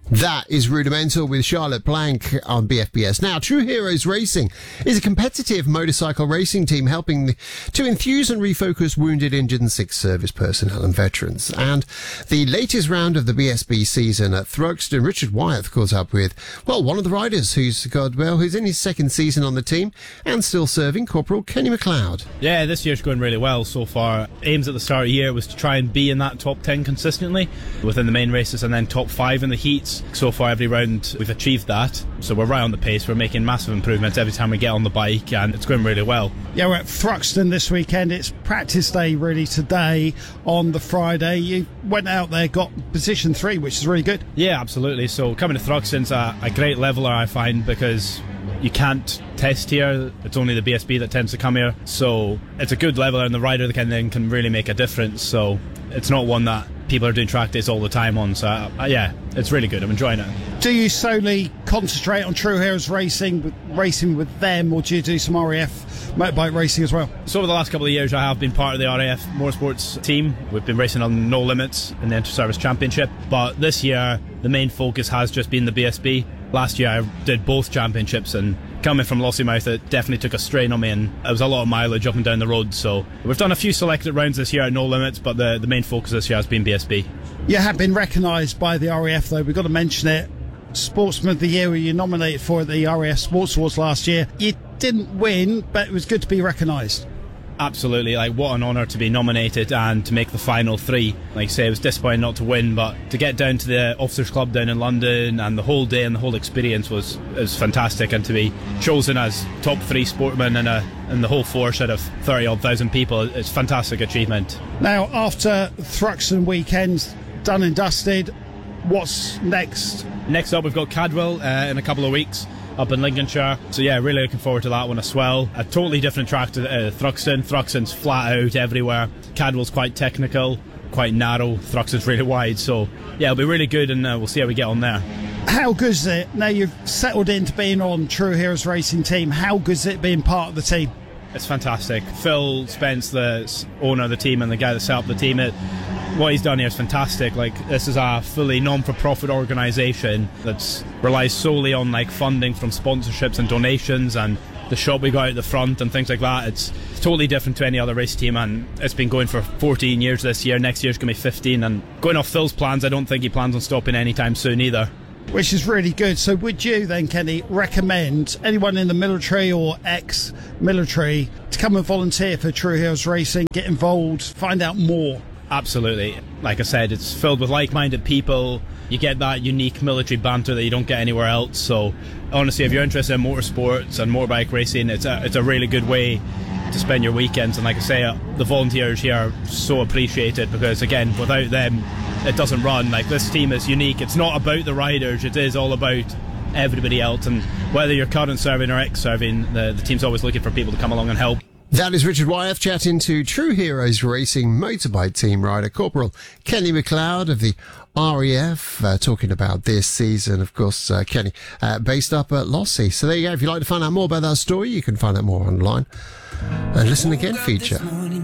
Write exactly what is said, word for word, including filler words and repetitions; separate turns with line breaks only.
That is Rudimental with Charlotte Blanc on B F B S. Now, True Heroes Racing is a competitive motorcycle racing team helping to enthuse and refocus wounded, injured and sick service personnel and veterans. And the latest round of the B S B season at Thruxton, Richard Wyeth caught up with, well, one of the riders who's got, well, who's in his second season on the team and still serving, Corporal Kenny McLeod.
Yeah, this year's going really well so far. Aims at the start of the year was to try and be in that top ten consistently within the main races and then top five in the heats. So far, every round we've achieved that. So we're right on the pace. We're making massive improvements every time we get on the bike, and it's going really well.
Yeah, we're at Thruxton this weekend. It's practice day really today on the Friday. You went out there, got position three, which is really good.
Yeah, absolutely. So coming to Thruxton's a, a great leveler, I find, because you can't test here. It's only the B S B that tends to come here. So it's a good leveler, and the rider can then can really make a difference. So it's not one that people are doing track days all the time on. So uh, yeah, it's really good. I'm enjoying it.
Do you solely concentrate on True Heroes Racing, racing with them, or do you do some R A F motorbike racing as well?
So over the last couple of years, I have been part of the R A F Motorsports team. We've been racing on No Limits in the Inter-Service Championship. But this year, the main focus has just been the B S B. Last year, I did both championships, and coming from Lossiemouth, it definitely took a strain on me, and it was a lot of mileage up and down the road. So we've done a few selected rounds this year at No Limits, but the, the main focus this year has been B S B.
You have been recognised by the R A F, though. We've got to mention it. Sportsman of the Year, were you nominated for at the R A F Sports Awards last year? You didn't win, but it was good to be recognised.
Absolutely, like what an honour to be nominated and to make the final three. Like I say, it was disappointing not to win, but to get down to the Officers Club down in London and the whole day and the whole experience was was fantastic, and to be chosen as top three sportmen in a in the whole force out of thirty odd thousand people, it's a fantastic achievement.
Now, after Thruxton weekends done and dusted, what's next?
Next up, we've got Cadwell uh, in a couple of weeks up in Lincolnshire. So yeah, really looking forward to that one as well. A totally different track to uh, Thruxton. Thruxton's flat out everywhere. Cadwell's quite technical, quite narrow. Thruxton's really wide. So yeah, it'll be really good, and uh, we'll see how we get on there.
How good is it, now you've settled into being on True Heroes Racing team, how good is it being part of the team?
It's fantastic. Phil Spence, the owner of the team and the guy that set up the team, it, what he's done here is fantastic. Like, this is a fully non-for-profit organisation that relies solely on like funding from sponsorships and donations, and the shop we got out the front and things like that. It's totally different to any other race team, and it's been going for fourteen years this year. Next year's going to be fifteen, and going off Phil's plans, I don't think he plans on stopping anytime soon either.
Which is really good. So would you then, Kenny, recommend anyone in the military or ex-military to come and volunteer for True Heroes Racing, get involved, find out more?
Absolutely. Like I said, it's filled with like-minded people. You get that unique military banter that you don't get anywhere else. So honestly, if you're interested in motorsports and motorbike racing, it's a, it's a really good way to spend your weekends. And like I say, the volunteers here are so appreciated, because again, without them it doesn't run. Like, this team is unique. It's not about the riders, it is all about everybody else, and whether you're current serving or ex-serving, the, the team's always looking for people to come along and help.
That is Richard Wyeth chatting to True Heroes Racing motorbike team rider Corporal Kenny McLeod of the R A F, uh, talking about this season. Of course, uh, Kenny, uh, based up at Lossie. So there you go. If you'd like to find out more about that story, you can find out more online. And Listen Again feature.